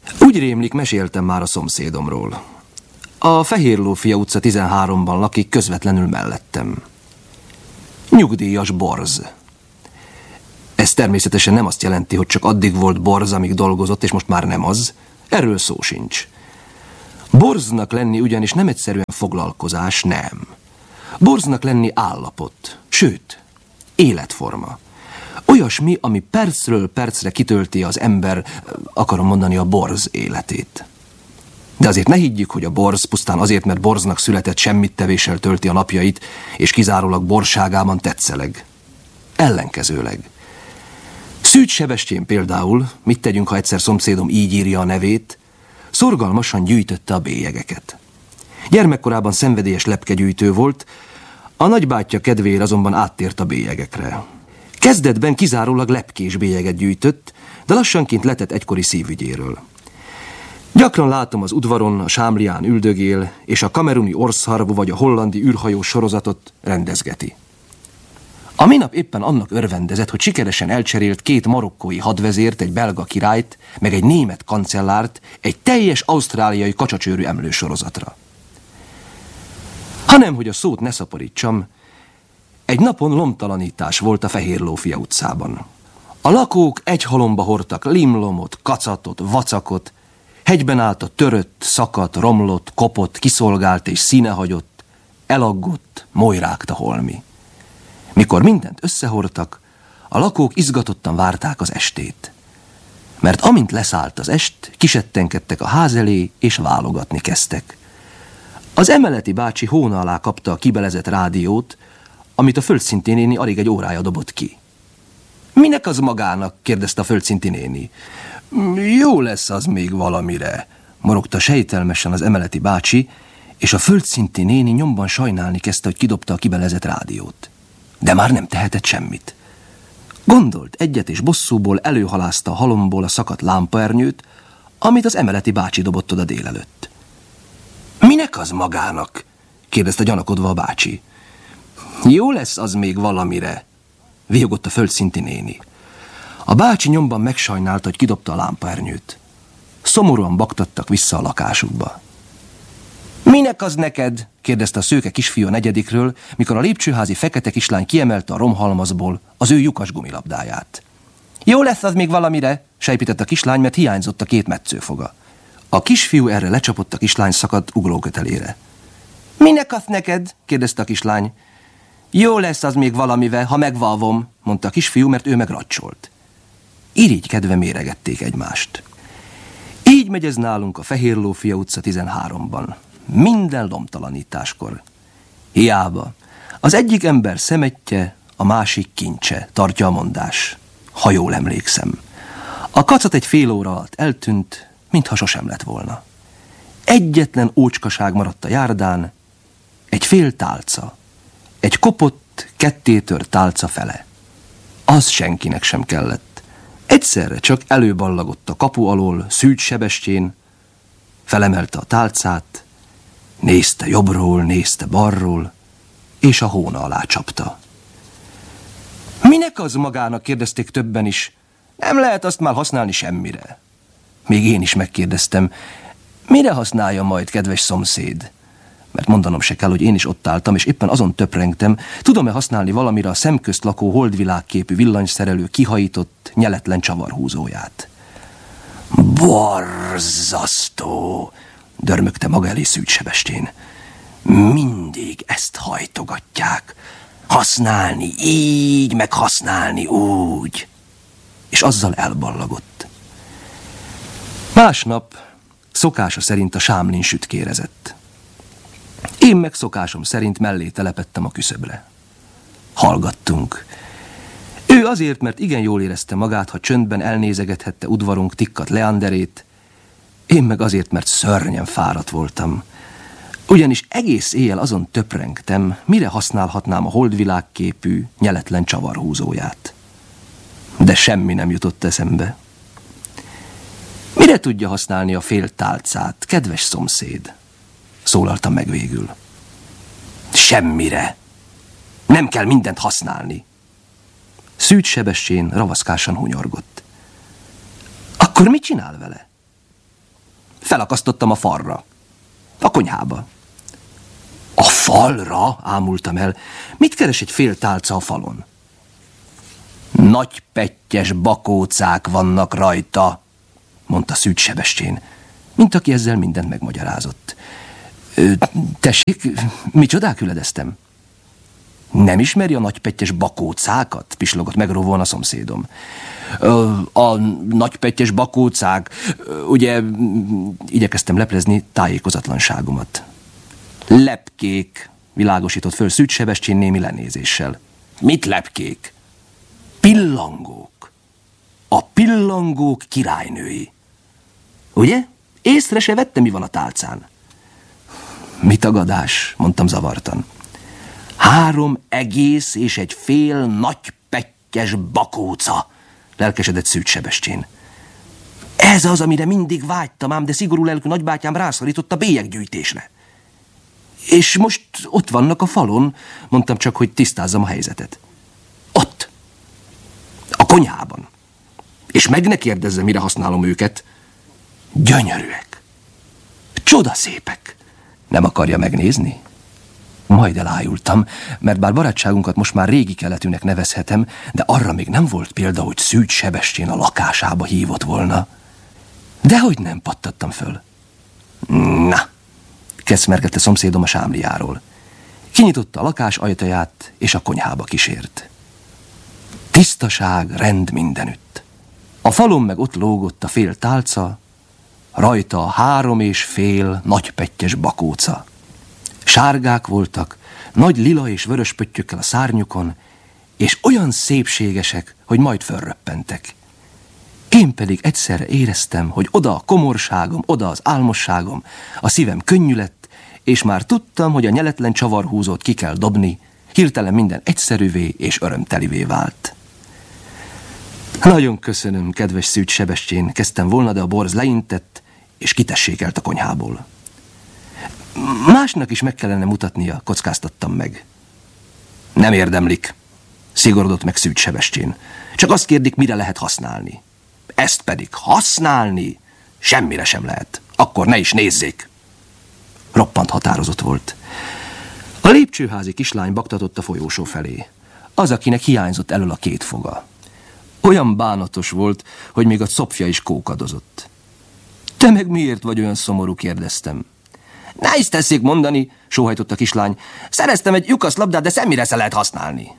Úgy rémlik, meséltem már a szomszédomról. A Fehérlófia utca 13-ban lakik, közvetlenül mellettem. Nyugdíjas borz. Ez természetesen nem azt jelenti, hogy csak addig volt borz, amíg dolgozott, és most már nem az. Erről szó sincs. Borznak lenni ugyanis nem egyszerűen foglalkozás, nem. Borznak lenni állapot, sőt, életforma. Olyasmi, ami percről percre kitölti az ember, akarom mondani, a borz életét. De azért ne higgyük, hogy a borz pusztán azért, mert borznak született, semmit tevéssel tölti a napjait, és kizárólag borságában tetszeleg. Ellenkezőleg. Szűcs Sebestyén például, mit tegyünk, ha egyszer szomszédom így írja a nevét, szorgalmasan gyűjtötte a bélyegeket. Gyermekkorában szenvedélyes lepkegyűjtő volt, a nagybátyja kedvéért azonban áttért a bélyegekre. Kezdetben kizárólag lepkés bélyeget gyűjtött, de lassanként letett egykori szívügyéről. Gyakran látom az udvaron, a sámlián üldögél, és a kameruni orszarvú vagy a hollandi űrhajó sorozatot rendezgeti. A minap éppen annak örvendezett, hogy sikeresen elcserélt 2 marokkói hadvezért, egy belga királyt, meg egy német kancellárt egy teljes ausztráliai kacsacsőrű emlősorozatra. Hanem, hogy a szót ne szaporítsam, egy napon lomtalanítás volt a Fehérlófia utcában. A lakók egy halomba hordtak limlomot, kacatot, vacakot, hegyben állt a törött, szakadt, romlott, kopott, kiszolgált és színehagyott, elaggott, molyrágta holmi. Mikor mindent összehordtak, a lakók izgatottan várták az estét. Mert amint leszállt az est, kisettenkedtek a ház elé, és válogatni kezdtek. Az emeleti bácsi hóna alá kapta a kibelezett rádiót, amit a Földszinti néni alig egy órája dobott ki. Minek az magának? Kérdezte a Földszinti néni. Jó lesz az még valamire, morogta sejtelmesen az emeleti bácsi, és a Földszinti néni nyomban sajnálni kezdte, hogy kidobta a kibelezett rádiót. De már nem tehetett semmit. Gondolt egyet, és bosszúból előhalázta a halomból a szakadt lámpaernyőt, amit az emeleti bácsi dobott oda délelőtt. Minek az magának? Kérdezte gyanakodva a bácsi. Jó lesz az még valamire, vihogott a Földszinti néni. A bácsi nyomban megsajnálta, hogy kidobta a lámpaernyőt. Szomorúan baktattak vissza a lakásukba. Minek az neked? Kérdezte a szőke kisfiú a negyedikről, mikor a lépcsőházi fekete kislány kiemelte a romhalmazból az ő lyukas gumilabdáját. Jó lesz az még valamire, sejpített a kislány, mert hiányzott a 2 metszőfoga. A kisfiú erre lecsapott a kislány szakadt uglókötelére. Minek az neked? Kérdezte a kislány. Jó lesz az még valamivel, ha megvalvom, mondta a kisfiú, mert ő megracsolt. Irigykedve méregették egymást. Így megy ez nálunk a Fehérlófia utca 13-ban. Minden lomtalanításkor. Hiába. Az egyik ember szemetje, a másik kincse, tartja a mondás. Ha jól emlékszem. A kacat egy fél óra alatt eltűnt, mintha sosem lett volna. Egyetlen ócskaság maradt a járdán, egy fél tálca. Egy kopott, kettétört tálca fele. Az senkinek sem kellett. Egyszerre csak előballagott a kapu alól Szűcs Sebestyén, felemelte a tálcát, nézte jobbról, nézte balról, és a hóna alá csapta. Minek az magának? Kérdezték többen is. Nem lehet azt már használni semmire. Még én is megkérdeztem, mire használja majd, kedves szomszéd? Mert mondanom se kell, hogy én is ott álltam, és éppen azon töprengtem, tudom-e használni valamire a szemközt lakó holdvilágképű villanyszerelő kihajított, nyeletlen csavarhúzóját. Borzasztó, dörmögte maga elé Szűcs Sebestyén. Mindig ezt hajtogatják. Használni így, meg használni úgy. És azzal elballagott. Másnap szokása szerint a sámlin sütkérezett. Én meg szokásom szerint mellé telepettem a küszöbre. Hallgattunk. Ő azért, mert igen jól érezte magát, ha csöndben elnézegethette udvarunk tikkat leanderét, én meg azért, mert szörnyen fáradt voltam. Ugyanis egész éjjel azon töprengtem, mire használhatnám a holdvilágképű, nyeletlen csavarhúzóját. De semmi nem jutott eszembe. Mire tudja használni a fél tálcát, kedves szomszéd? Szólaltam meg végül. Semmire. Nem kell mindent használni. Szűcs Sebestyén ravaszkásan hunyorgott. Akkor mit csinál vele? Felakasztottam a falra. A konyhába. A falra? Ámultam el. Mit keres egy fél tálca a falon? Nagy pettyes bakócák vannak rajta, mondta Szűcs Sebestyén, mint aki ezzel mindent megmagyarázott. Tessék, micsodák üledeztem? Nem ismeri a nagypettyes bakócákat? Pislogott megróvóan a szomszédom. A nagypettyes bakócák, ugye, igyekeztem leplezni tájékozatlanságomat. Lepkék, világosított föl Szűcs Sebestyén némi lenézéssel. Mit lepkék? Pillangók. A pillangók királynői. Ugye? Észre se vettem, mi van a tálcán. Mi tagadás, mondtam zavartan. 3,5 nagy pettyes bakóca, lelkesedett Szűcs Sebestyén. Ez az, amire mindig vágytam ám, de szigorú lelkű nagybátyám rászorított a bélyeggyűjtésre. És most ott vannak a falon, mondtam csak, hogy tisztázzam a helyzetet. Ott. A konyhában. És meg ne kérdezze, mire használom őket. Gyönyörűek. Csodaszépek. Nem akarja megnézni? Majd elájultam, mert bár barátságunkat most már régi keletűnek nevezhetem, de arra még nem volt példa, hogy Szűcs Sebestyén a lakásába hívott volna. Dehogy nem, pattattam föl. Na, keszmergette szomszédom a sámliáról. Kinyitotta a lakás ajtaját, és a konyhába kísért. Tisztaság, rend mindenütt. A falon meg ott lógott a fél tálca, rajta 3,5 nagypettyes bakóca. Sárgák voltak, nagy lila és vörös pöttyökkel a szárnyukon, és olyan szépségesek, hogy majd fölröppentek. Én pedig egyszerre éreztem, hogy oda a komorságom, oda az álmosságom, a szívem könnyű lett, és már tudtam, hogy a nyeletlen csavarhúzót ki kell dobni, hirtelen minden egyszerűvé és örömtelivé vált. Nagyon köszönöm, kedves Szűcs Sebestyén, kezdtem volna, de a borz leintett, és kitessékelt a konyhából. Másnak is meg kellene mutatnia, kockáztattam meg. Nem érdemlik, szigorodott meg Szűcs Sebestyén. Csak azt kérdik, mire lehet használni. Ezt pedig használni semmire sem lehet. Akkor ne is nézzék. Roppant határozott volt. A lépcsőházi kislány baktatott a folyósó felé. Az, akinek hiányzott elől a 2 foga. Olyan bánatos volt, hogy még a copfja is kókadozott. Te meg miért vagy olyan szomorú, kérdeztem. Ne is tessék mondani, sóhajtott a kislány. Szereztem egy lyukasz labdát, de semmire se lehet használni.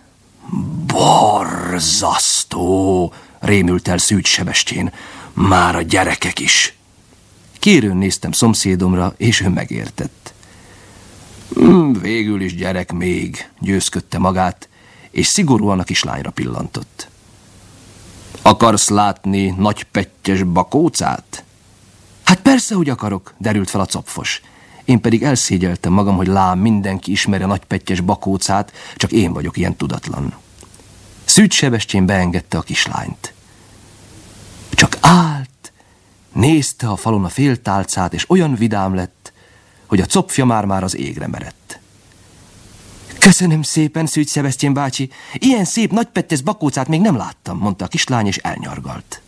Borzasztó, rémült el Szűcs Sebestyén. Már a gyerekek is. Kérőn néztem szomszédomra, és ő megértett. Végül is gyerek még, győzködte magát, és szigorúan a kislányra pillantott. Akarsz látni nagypettyes bakócát? Hát persze, hogy akarok, derült fel a copfos. Én pedig elszégyeltem magam, hogy lám mindenki ismeri a nagypettyes bakócát, csak én vagyok ilyen tudatlan. Szűcs Sebestyén beengedte a kislányt. Csak állt, nézte a falon a féltálcát, és olyan vidám lett, hogy a copfja már az égre merett. Köszönöm szépen, Szűcs Sebestyén bácsi, ilyen szép nagypettyes bakócát még nem láttam, mondta a kislány, és elnyargalt.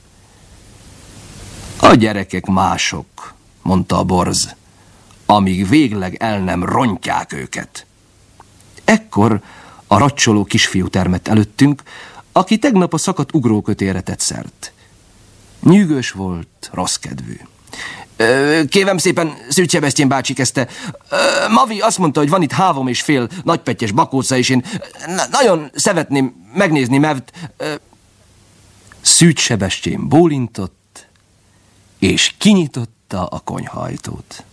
A gyerekek mások, mondta a borz, amíg végleg el nem rontják őket. Ekkor a racsoló kisfiú termett előttünk, aki tegnap a szakadt ugrókötélre tett szert. Nyűgös volt, rosszkedvű. Kérem szépen, Szűcs Sebestyén bácsi, kezdte. Mavi azt mondta, hogy van itt 3,5 nagypettyes bakóca, és én nagyon szeretném megnézni, mert... Szűcs Sebestyén bólintott, és kinyitotta a konyhaajtót.